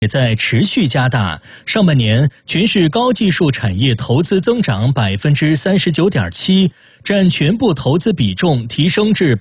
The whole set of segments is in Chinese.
也在持续加大。上半年，全市高技术产业投资增长39.7%，占全部投资比重提升至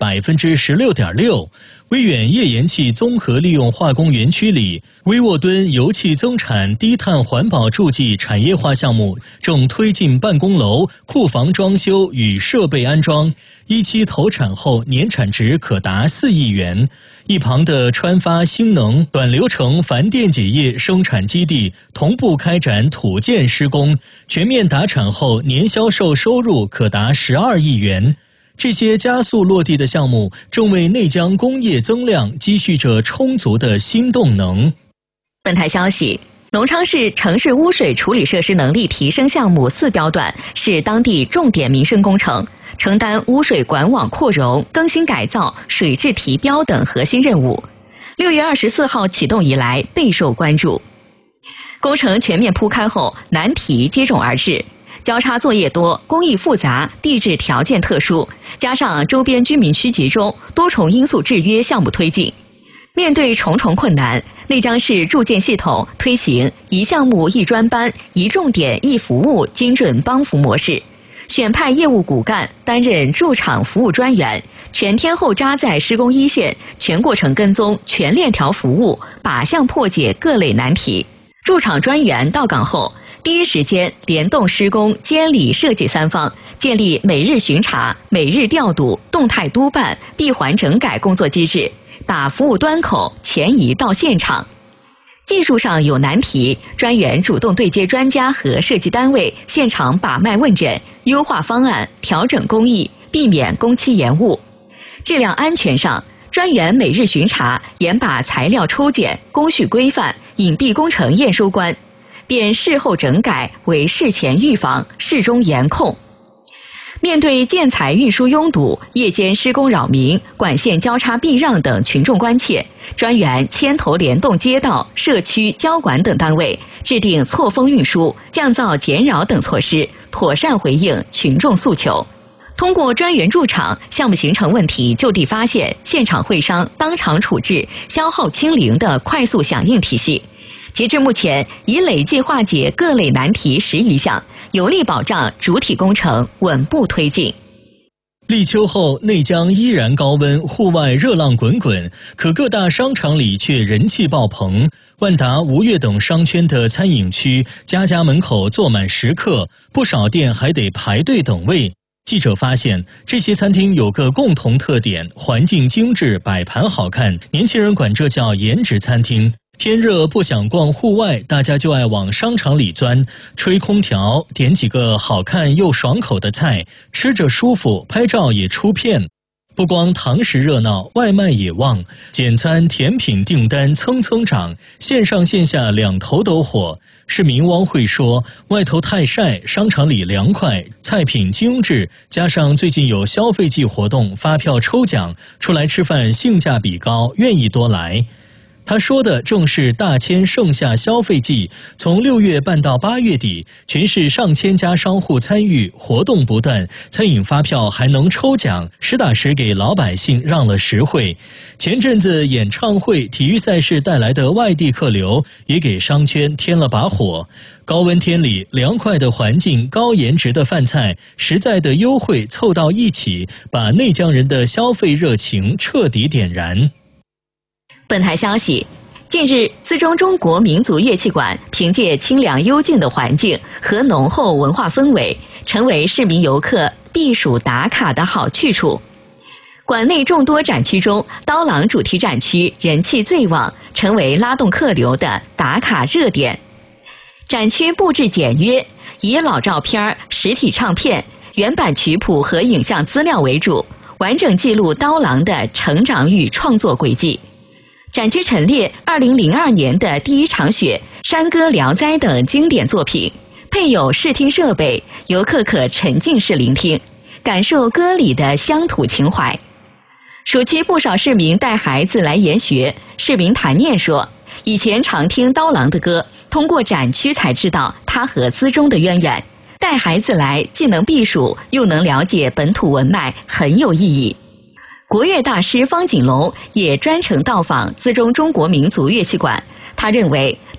16.6%。威远页岩气综合利用化工园区里，威沃敦油气增产低碳环保助剂产业化项目正推进办公楼、库房装修与设备安装，一期投产后年产值可达4亿元。一旁的川发新能短流程钒电解液生产基地同步开展土建施工，全面达产后年销售收入可达12亿元。这些加速落地的项目正为内江工业增量积蓄着充足的新动能。 本台消息，隆昌市城市污水处理设施能力提升项目4标段是当地重点民生工程，承担污水管网扩容、更新改造、水质提标等核心任务。6月24号启动以来备受关注。工程全面铺开后，难题接踵而至。交叉作业多，工艺复杂，地质条件特殊，加上周边居民区集中，多重因素制约项目推进。面对重重困难，内江市住建系统推行一项目一专班、一重点一服务精准帮扶模式，选派业务骨干担任驻场服务专员，全天候扎在施工一线，全过程跟踪，全链条服务，靶向破解各类难题。驻场专员到岗后，第一时间联动施工、监理、设计三方，建立每日巡查、每日调度、动态督办、闭环整改工作机制，把服务端口前移到现场。技术上有难题，专员主动对接专家和设计单位，现场把脉问诊，优化方案，调整工艺，避免工期延误。质量安全上，专员每日巡查，严把材料抽检、工序规范、隐蔽工程验收关，变事后整改为事前预防、事中严控。面对建材运输拥堵、夜间施工扰民、管线交叉避让等群众关切，专员牵头联动街道、社区、交管等单位，制定错峰运输、降噪减扰等措施，妥善回应群众诉求。通过专员驻场，项目形成问题就地发现、现场会商、当场处置、消耗清零的快速响应体系。截至目前，已累计化解各类难题10余项，有力保障主体工程稳步推进。 立秋后，内江依然高温，户外热浪滚滚，可各大商场里却人气爆棚。万达、吴越等商圈的餐饮区，家家门口坐满食客，不少店还得排队等位。记者发现，这些餐厅有个共同特点：环境精致，摆盘好看，年轻人管这叫颜值餐厅。天热不想逛户外，大家就爱往商场里钻，吹空调，点几个好看又爽口的菜，吃着舒服，拍照也出片。不光堂食热闹，外卖也旺，简餐、甜品订单蹭蹭涨，线上线下两头都火。市民汪慧说，外头太晒，商场里凉快，菜品精致，加上最近有消费季活动，发票抽奖，出来吃饭性价比高，愿意多来。他说的正是大千盛夏消费季，从6月办到8月底，全市上千家商户参与，活动不断，餐饮发票还能抽奖，实打实给老百姓让了实惠。前阵子演唱会、体育赛事带来的外地客流，也给商圈添了把火。高温天里，凉快的环境、高颜值的饭菜、实在的优惠凑到一起，把内江人的消费热情彻底点燃。 本台消息，近日，资中中国民族乐器馆凭借清凉幽静的环境和浓厚文化氛围，成为市民游客避暑打卡的好去处。馆内众多展区中，刀郎主题展区人气最旺，成为拉动客流的打卡热点。展区布置简约，以老照片、实体唱片、原版曲谱和影像资料为主，完整记录刀郎的成长与创作轨迹。展区陈列2002年的《第一场雪》《山歌聊斋》等经典作品，配有视听设备，游客可沉浸式聆听，感受歌里的乡土情怀。暑期不少市民带孩子来研学，市民谭念说，以前常听刀郎的歌，通过展区才知道他和资中的渊源，带孩子来既能避暑，又能了解本土文脉，很有意义。国乐大师方锦龙也专程到访资中中国民族乐器馆，他认为